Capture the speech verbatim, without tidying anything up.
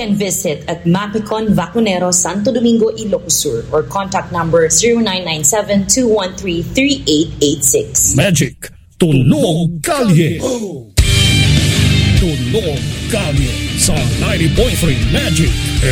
can visit at Mapicon Vacunero, Santo Domingo, Ilocos Sur, or contact number zero nine nine seven, two one three, three eight eight six. Magic Tunog Kalye. Tunog Kalye sa ninety point three Magic